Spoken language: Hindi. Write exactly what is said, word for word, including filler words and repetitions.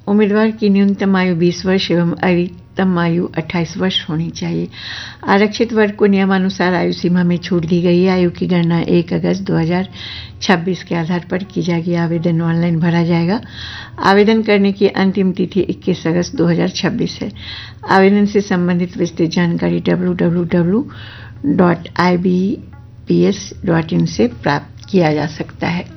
उम्मीदवार की न्यूनतम आयु बीस वर्ष एवं अधिकतम आयु अट्ठाईस वर्ष होनी चाहिए। आरक्षित वर्ग को नियमानुसार आयु सीमा में छूट दी गई है। आयु की गणना एक अगस्त दो हज़ार छब्बीस के आधार पर की जाएगी। आवेदन ऑनलाइन भरा जाएगा। आवेदन करने की अंतिम तिथि इक्कीस अगस्त दो हज़ार छब्बीस है। आवेदन से संबंधित विस्तृत जानकारी W W W dot I B P S dot in से प्राप्त किया जा सकता है।